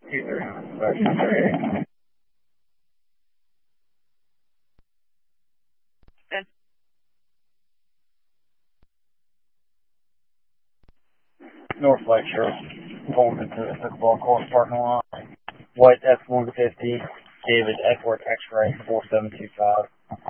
239. North Lakeshore, going into the pickleball course parking lot. White F-150, David Edward X-Ray 4725.